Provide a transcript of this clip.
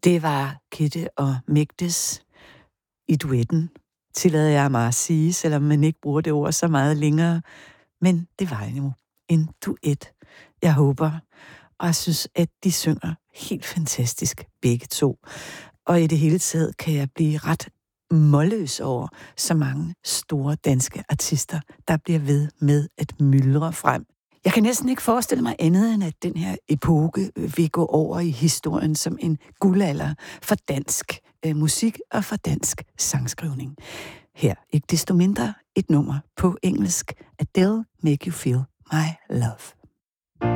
Det var Kidde og Migdes i duetten, tillader jeg mig at sige, selvom man ikke bruger det ord så meget længere. Men det var jo en duet. Jeg håber, og jeg synes, at de synger helt fantastisk, begge to. Og i det hele taget kan jeg blive ret målløs over så mange store danske artister, der bliver ved med at myldre frem. Jeg kan næsten ikke forestille mig andet, end at den her epoke vil gå over i historien som en guldalder for dansk musik og for dansk sangskrivning. Her ikke desto mindre et nummer på engelsk, Adele, Make You Feel My Love.